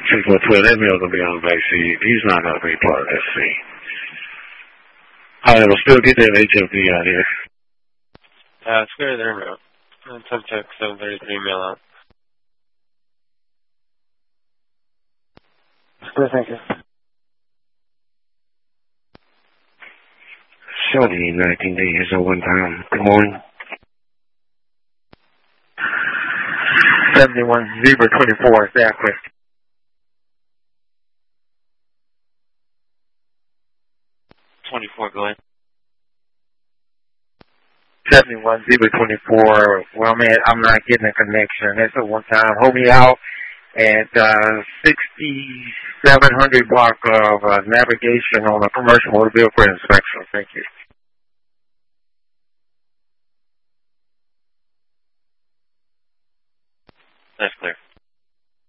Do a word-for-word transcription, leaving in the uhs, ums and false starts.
two four twelve, that male going to be on the back seat. He's not going to be part of that scene. All right, we'll still get that H F D out here. Uh, it's clear there, bro. Subtext seven thirty-three, mail out. Good, thank you. Shorty, nineteen days or one time. Good morning. seventy-one Zebra twenty-four, exactly. twenty-four, go ahead. seventy-one Zebra twenty-four. Well, man, I'm not getting a connection. That's a one time. Hold me out at uh, sixty-seven hundred block of uh, navigation on a commercial motor vehicle for inspection. Thank you. That's clear.